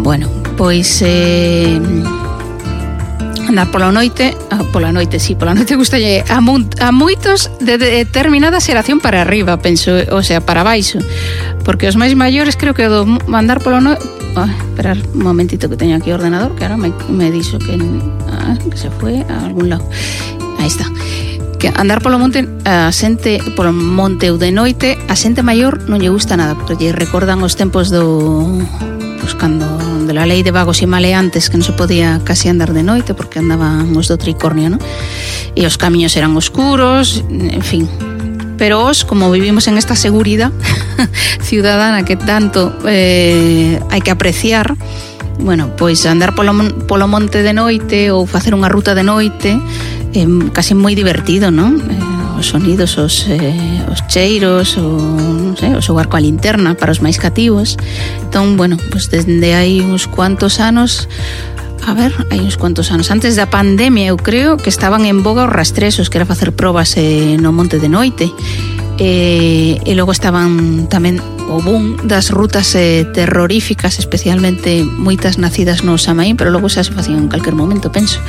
Bueno, pois andar pola noite gustalle a moitos de determinada xeración para arriba, penso, o sea, para baixo, porque os máis maiores creo que do andar pola noite, esperar un momentito que teño aquí o ordenador, que ahora me dixo que se foi a algún lado. Aí está. Que andar polo monte, polo monte ou de noite, a xente maior non lle gusta nada, porque lle recordan os tempos cando de la lei de vagos e maleantes, que non se podía casi andar de noite porque andaban os do tricornio, ¿no? E os camiños eran oscuros, en fin. Pero como vivimos en esta seguridad ciudadana que tanto hai que apreciar, bueno, pois andar polo monte de noite ou facer unha ruta de noite é casi moi divertido, non? Os sonidos, os cheiros, non sei, o xogar coa linterna para os máis cativos. Entón, bueno, pues desde hai uns cuantos anos, antes da pandemia, eu creo que estaban en boga os rastrezos, que era facer probas no monte de noite. E logo estaban tamén o boom das rutas terroríficas, especialmente moitas nacidas no Samaín, pero logo xa se facían en calquer momento, penso.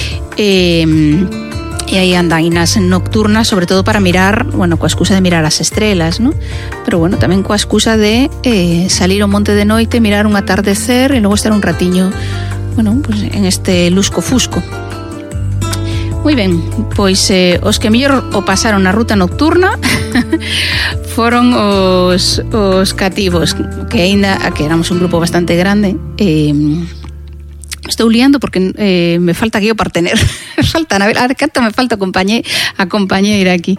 E aí andainas nocturnas, sobre todo para mirar, bueno, coa excusa de mirar as estrelas, ¿no? Pero bueno, tamén coa excusa de salir ao monte de noite, mirar un atardecer e logo estar un ratiño, bueno, pues en este lusco-fusco. Moi ben, pois os que mellor o pasaron na ruta nocturna foron os cativos, que aínda que éramos un grupo bastante grande. Estou liando porque me falta guío para tener. Faltan, a ver, canta me falta a compañeira aquí.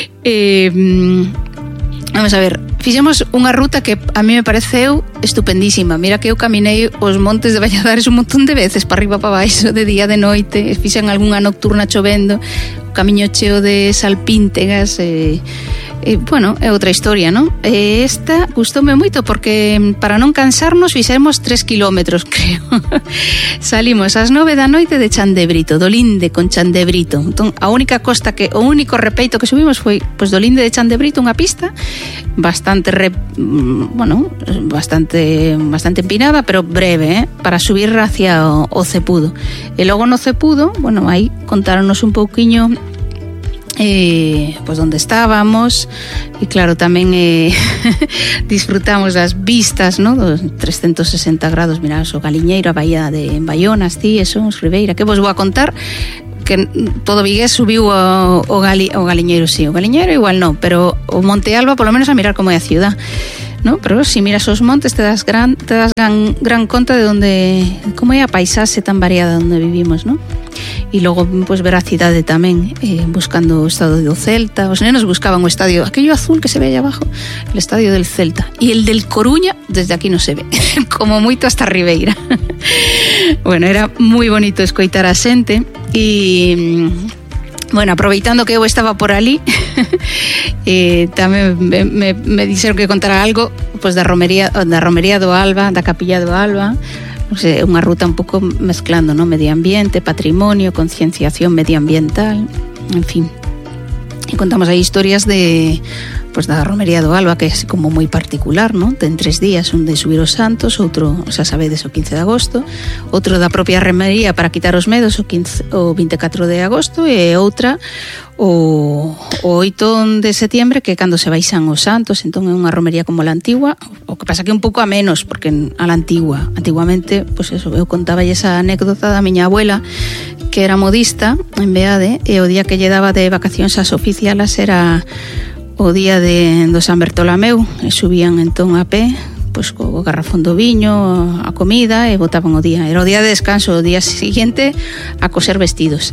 Vamos a ver, fixemos unha ruta que a mí me pareceu estupendísima. Mira que eu caminei os montes de Valladares un montón de veces, para arriba, para baixo, de día, de noite. Fixen algunha nocturna chovendo, o camiño cheo de salpíntegas, bueno, é outra historia, non? Esta gustoume moito porque para non cansarnos fixemos 3 kilómetros, creo. Salimos ás 9 da noite de Chandebrito, do Linde con Chandebrito. Entón, o único repeito que subimos foi pois do Linde de Chandebrito, unha pista bastante empinada, pero breve, para subir hacia o Cepudo. E logo no Cepudo, bueno, aí contáronos un pouquiño pues donde estábamos, e claro, tamén disfrutamos das vistas, ¿no? Dos 360 grados, miramos o Galiñeiro, a Baía de Bayona, Cíes, Ribeira, que vos vou a contar que todo Vigués subiu o Galiñeiro, sí, o Galiñeiro igual non, pero o Monte Alba polo menos a mirar como é a ciudad, ¿no? Pero si miras os montes te das gran conta de como é a paisaxe tan variada onde vivimos, ¿no? E logo pues ver a cidade tamén, buscando o estadio do Celta. Os nenos buscaban o estadio, aquello azul que se ve aí abajo, el estadio del Celta, e el del Coruña desde aquí non se ve, como moito hasta Ribeira. Bueno, era moi bonito escoitar a xente. E bueno, aproveitando que eu estaba por ali, tamén me dixeron que contara algo pues da romería do Alba, da Capilla do Alba. Unha ruta un pouco mezclando, ¿no? Medio ambiente, patrimonio, concienciación medioambiental, en fin. E contamos aí historias da romería do Alba, que é así como moi particular, ¿no? Ten 3 días, un de subir os santos, outro, xa sabedes, o 15 de agosto, outro da propia romería para quitar os medos o 24 de agosto, e outra o 8 de setembro, que é cando se baixan os santos. Entón é unha romería como a antigua, o que pasa que un pouco a menos, porque a la antiguamente, pues eso, eu contaba esa anécdota da miña abuela, que era modista en Beade, e o día que lle daba de vacacións as oficialas era o día do San Bertolameu, e subían entón a pé, pois co garrafón do viño, a comida, e botaban o día. Era o día de descanso, o día siguiente a coser vestidos.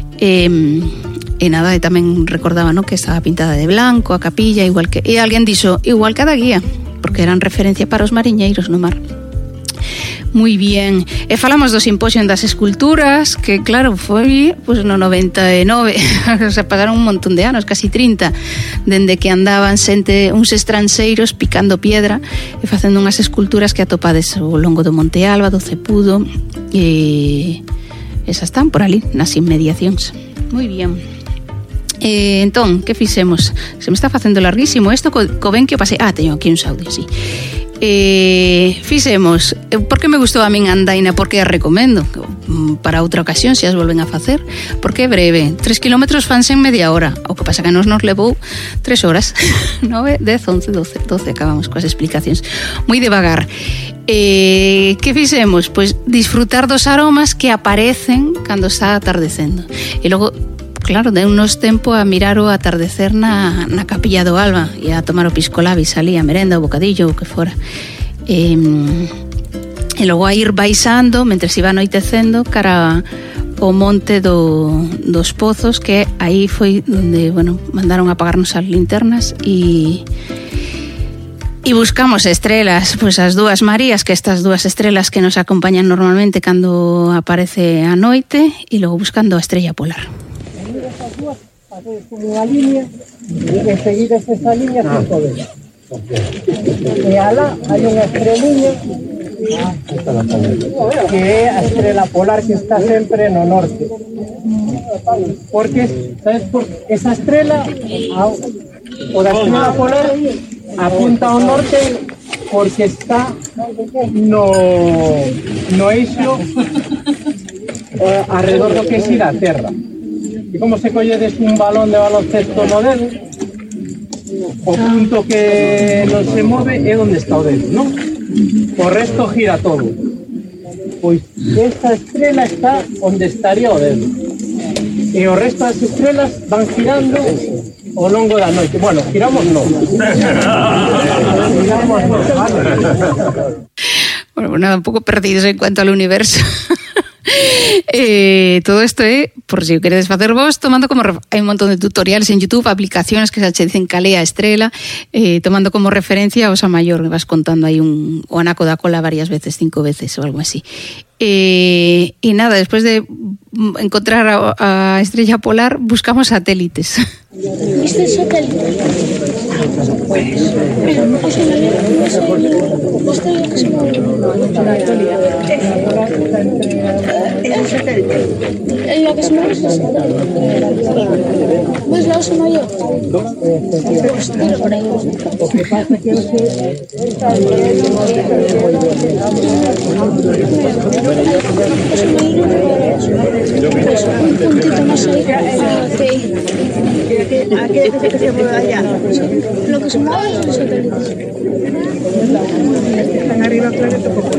E nada, e tamén recordaba, ¿no?, que estaba pintada de blanco a capilla, igual que... E alguén dixo, igual cada guía, porque eran referencia para os mariñeiros no mar. Moi bien. E falamos do simposio das esculturas, que claro, foi pues, no 99, se pasaron un montón de anos, casi 30, dende que andaban uns estranxeiros picando piedra e facendo unhas esculturas que atopades ao longo do Monte Alba, do Cepudo, e esas están por ali, nas inmediacións. Moi bien. Entón, que fixemos? Se me está facendo larguísimo isto, co ben que o pasei. Teño aquí uns audios, sí. Fixemos, por que me gustou a min Andaina? Porque a recomendo para outra ocasión, se as volven a facer, porque é breve, 3 kilómetros fanse en media hora, o que pasa que nos levou 3 horas, 9, 10, 11, 12, acabamos coas explicacións, moi devagar. Que fixemos? Pois disfrutar dos aromas que aparecen cando está atardecendo, e logo, claro, deu-nos tempo a mirar o atardecer na Capilla do Alba e a tomar o piscolabis ali, a merenda, o bocadillo, o que fora. E logo a ir baixando, mentre se iba anoitecendo, cara o monte dos Pozos, que aí foi onde, bueno, mandaron apagarnos as linternas e buscamos estrelas, pois as dúas Marías, que estas dúas estrelas que nos acompañan normalmente cando aparece a noite, e logo buscando a estrella polar. Haces unha línea e enseguida esa línea se pode. E alá hai unha estreliña que é a estrela polar que está sempre no norte. Porque, sabes, esa estrela, o da estrela polar, apunta ao norte porque está no eixo alrededor do que xira a Terra. E como se colledes un balón de baloncesto no dedo, o punto que non se move é onde está o dedo, non? O resto gira todo. Pois esta estrela está onde estaría o dedo. E o resto das estrelas van girando ao longo da noite. Bueno, giramos non. Giramos non, vale? Bueno, nada, un pouco perdidos en cuanto al universo. Todo isto é, por se o queredes facer vos, tomando como hai un montón de tutoriales en YouTube, aplicaciones que se dicen calea estrela, tomando como referencia a Osa Maior, vas contando aí o anaco da cola varias veces, 5 veces ou algo así. E nada, despois de encontrar a estrella polar, buscamos satélites. ¿Viste el satélite? Pues, o sea, la estrella que se mueve. El satélite. La que se mueve es el satélite. ¿Ves la Osa Maior? Pues tira por ahí. Un puntito más ahí. ¿A qué dice que se mueve allá? Lo que se mueve es el satélite. Están arriba, claro,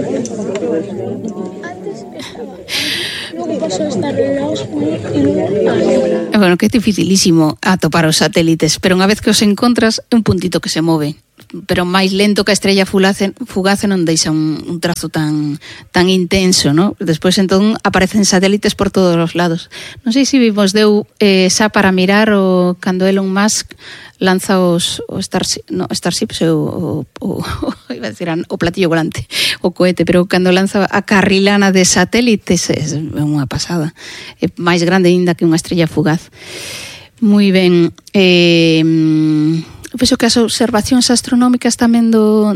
antes luego pasó a estar en la Osa y luego... Bueno, que é dificilísimo atopar os satélites, pero unha vez que os encontras é un puntito que se move, pero máis lento que a estrella fugaz non deixa un trazo tan intenso, ¿no? Despois entón aparecen satélites por todos os lados. Non sei se vos deu xa para mirar cando Elon Musk lanza o Starship, iba a decir o platillo volante, o cohete, pero cando lanza a carrilana de satélites é unha pasada, é máis grande aínda que unha estrella fugaz. Moi ben. Penso que as observacións astronómicas tamén do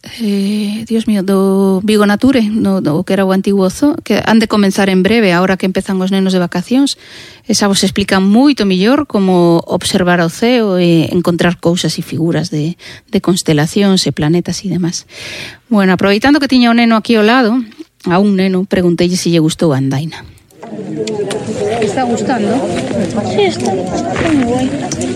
Vigo Nature, do que era o antigo zoo, que han de comenzar en breve, agora que empezan os nenos de vacacións. Esa vos explica moito mellor como observar o ceo e encontrar cousas e figuras de constelacións e planetas e demás. Bueno, aproveitando que tiña o neno aquí ao lado, a un neno pregunteille se lle gustou a Andaina. ¿Está gustando? Sí, está muy guay.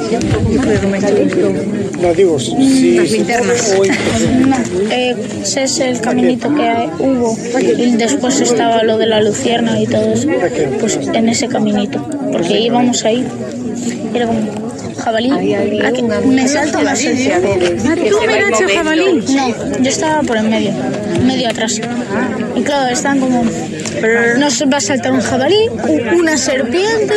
No, digo, sí. Las linternas. No, ese es el caminito que hubo y después estaba lo de la lucierna y todo eso, pues en ese caminito, porque íbamos ahí, era como jabalí, aquí, me salto la esencia. ¿Tú miraste el jabalí? No, yo estaba por en medio atrás, y claro, están como, nos va a saltar un jabalí, una serpiente.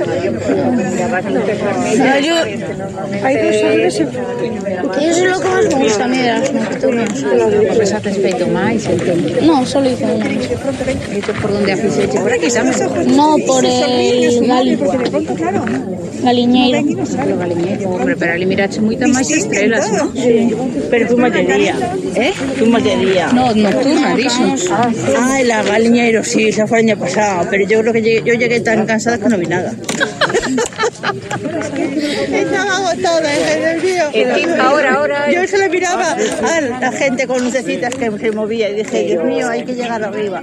Hay dos árboles. Y eso es lo que más me gusta a mí de las nocturnas. Pues haces feito máis el tempo. No, solo hice una. Por donde haces por aquí, ¿sabes? No, por el Galiñeiro. Lo galiñeiro, hombre, pero ali mirache moitas máis estrelas, ¿no? Sí, pero fuimos de día. Fuimos de día. No, nocturna, dixo. La Galiñeiro, sí, esa fue el año pasado, pero yo creo que yo llegué tan cansada que no vi nada. Estaba agotada en el mío. Ahora. Yo solo miraba a la gente con lucecitas que se movía y dije, Dios mío, hay que llegar arriba.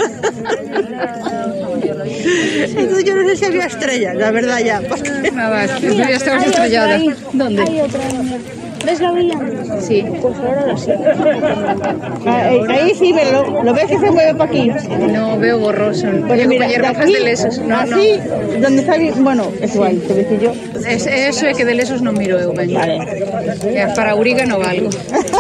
Entonces yo no sé si había estrellas, la verdad ya. Nada, ya estabas estrellada. ¿Dónde? Hay otra. ¿Ves la orilla? Sí. Pues ahora la sí. Ahí sí, pero ¿lo ves que se mueve para aquí? No, veo borroso. Bueno, mira, hierbas de aquí, de lesos. No, así, donde está bien, bueno, es igual, te decía yo. Eso é que de lesos non miro eu, ben. Vale. Para Auriga non valgo.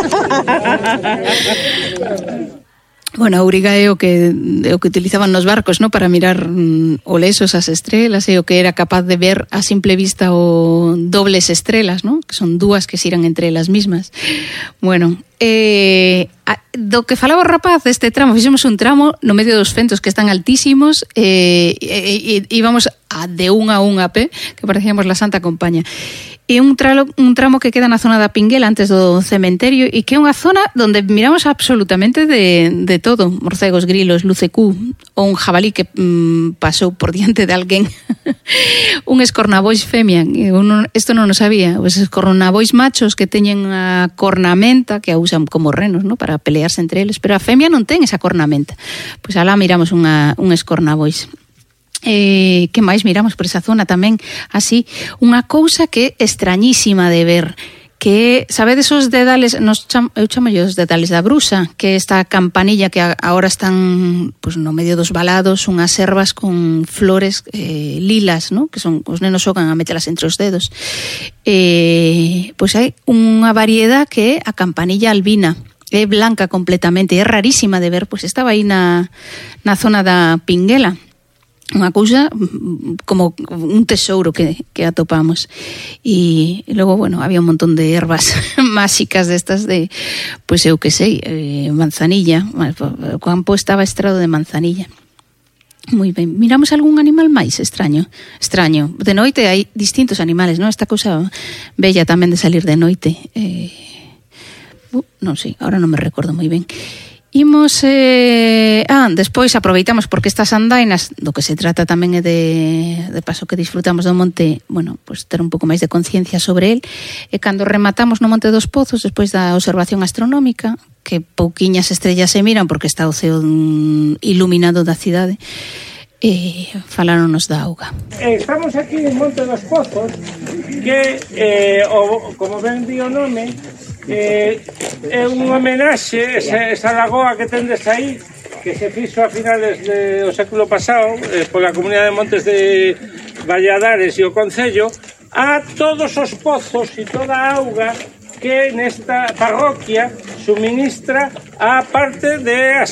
Bueno, a auriga é o que utilizaban nos barcos, ¿no? Para mirar o lesos as estrelas, é o que era capaz de ver a simple vista o dobles estrelas, ¿no? Que son dúas que se irán entre elas mismas. Bueno, do que falaba o rapaz deste tramo, fixemos un tramo no medio dos fentos que están altísimos e íbamos de un a pé, que parecíamos la Santa Compaña. E un tramo que queda na zona da Pinguela antes do cementerio e que é unha zona onde miramos absolutamente de todo, morcegos, grilos, lucecú ou un jabalí que pasou por diante de alguén. Un escornabois femia, isto non o sabía, os escornabois machos que teñen a cornamenta que a usan como renos, ¿no? Para pelearse entre eles, pero a femia non ten esa cornamenta. Pois alá miramos un escornabois. Que máis miramos por esa zona tamén, así, unha cousa que é extrañísima de ver, que sabedes os dedales, eu chamo os dedales da Brusa, que esta campanilla que agora están pues, no medio dos valados, unhas ervas con flores lilas, ¿no? Que son os nenos xogan a metelas entre os dedos. Pois hai unha variedade que é a campanilla albina, é blanca completamente, é rarísima de ver, pois estaba aí na zona da Pinguela. Unha cousa como un tesouro que atopamos e logo, bueno, había un montón de ervas máxicas destas de, pois eu que sei, manzanilla, o campo estaba estrado de manzanilla. Moi ben, miramos algún animal máis extraño. De noite hai distintos animales, non? Esta cousa bella tamén de salir de noite. Non sei, ahora non me recordo moi ben. Imos, despois aproveitamos porque estas andainas do que se trata tamén é de paso que disfrutamos do monte, bueno, pues ter un pouco máis de conciencia sobre el, e cando rematamos no Monte dos Pozos despois da observación astronómica, que pouquiñas estrellas se miran porque está o ceo iluminado da cidade, faláronos da auga. Estamos aquí en Monte dos Pozos, que, como ben di o nome, é un homenaxe esa lagoa que tendes aí, que se fixo a finales do século pasado pola Comunidade de Montes de Valladares e o Concello, a todos os pozos e toda a auga que nesta parroquia suministra a parte de